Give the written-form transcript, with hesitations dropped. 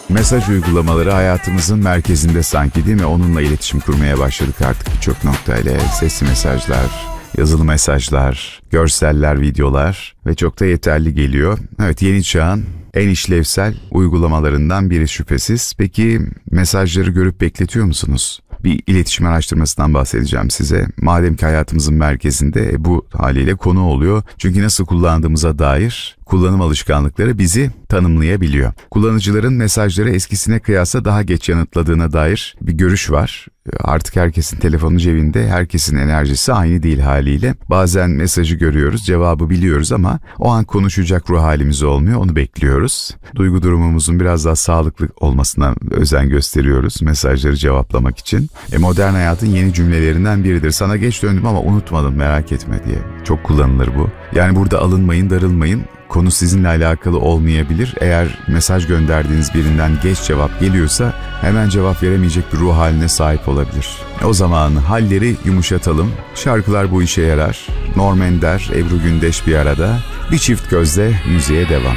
Mesaj uygulamaları hayatımızın merkezinde sanki, değil mi? Onunla iletişim kurmaya başladık artık birçok noktayla. Sesli mesajlar, yazılı mesajlar, görseller, videolar ve çok da yeterli geliyor. Evet, yeni çağın en işlevsel uygulamalarından biri şüphesiz. Peki mesajları görüp bekletiyor musunuz? Bir iletişim araştırmasından bahsedeceğim size. Madem ki hayatımızın merkezinde bu haliyle konu oluyor. Çünkü nasıl kullandığımıza dair kullanım alışkanlıkları bizi tanımlayabiliyor. Kullanıcıların mesajları eskisine kıyasla daha geç yanıtladığına dair bir görüş var. Artık herkesin telefonu cebinde, herkesin enerjisi aynı değil haliyle. Bazen mesajı görüyoruz, cevabı biliyoruz ama o an konuşacak ruh halimiz olmuyor, onu bekliyoruz. Duygu durumumuzun biraz daha sağlıklı olmasına özen gösteriyoruz mesajları cevaplamak için. Modern hayatın yeni cümlelerinden biridir. Sana geç döndüm ama unutmadım, merak etme diye. Çok kullanılır bu. Yani burada alınmayın, darılmayın. Konu sizinle alakalı olmayabilir. Eğer mesaj gönderdiğiniz birinden geç cevap geliyorsa hemen cevap veremeyecek bir ruh haline sahip olabilir. O zaman halleri yumuşatalım. Şarkılar bu işe yarar. Norm Ender, Ebru Gündeş bir arada. Bir çift gözle müziğe devam.